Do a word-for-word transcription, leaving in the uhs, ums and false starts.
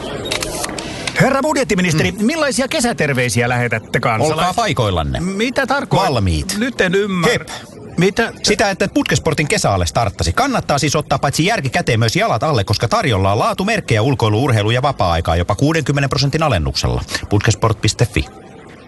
Herra budjettiministeri, mm. millaisia kesäterveisiä lähetätte kansalaisille? Olkaa paikoillanne. Mitä tarkoittaa? Valmiit. Nyt en ymmärrä. Hep. Mitä? Sitä, että Putkesportin kesäalle starttasi. Kannattaa siis ottaa paitsi järki käteen myös jalat alle, koska tarjolla on laatumerkkejä ulkoilu, urheilu ja vapaa-aikaa jopa kuudenkymmenen prosentin alennuksella. Putkesport piste fi